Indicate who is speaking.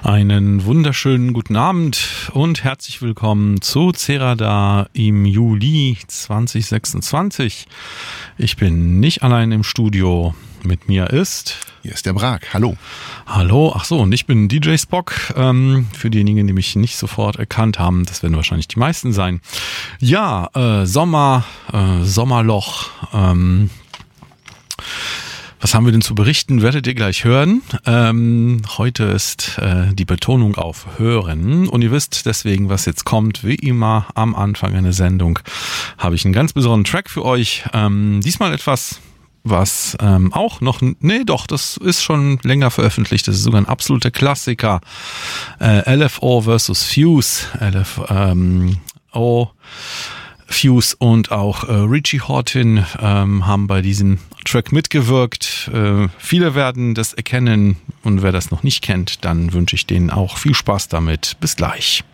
Speaker 1: Einen wunderschönen guten Abend und herzlich willkommen zu Cerada im Juli 2026. Ich bin nicht allein im Studio. Mit mir ist...
Speaker 2: Hier ist der Brag. Hallo.
Speaker 1: Hallo. Ach so, und ich bin DJ Spock. Für diejenigen, die mich nicht sofort erkannt haben, das werden wahrscheinlich die meisten sein. Ja, Sommerloch. Was haben wir denn zu berichten, werdet ihr gleich hören. Heute ist die Betonung auf Hören. Und ihr wisst deswegen, was jetzt kommt. Wie immer am Anfang einer Sendung habe ich einen ganz besonderen Track für euch. Diesmal etwas, was auch noch... Nee, doch, das ist schon länger veröffentlicht. Das ist sogar ein absoluter Klassiker. LFO versus Fuse. Fuse und auch Richie Hawtin haben bei diesem Track mitgewirkt. Viele werden das erkennen und wer das noch nicht kennt, dann wünsche ich denen auch viel Spaß damit. Bis gleich.